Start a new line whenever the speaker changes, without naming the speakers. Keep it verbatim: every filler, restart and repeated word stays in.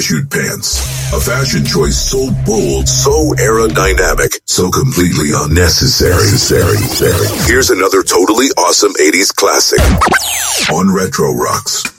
parachute pants. A fashion choice so bold, so aerodynamic, so completely unnecessary. Here's another totally awesome eighties classic on Retro Rocks.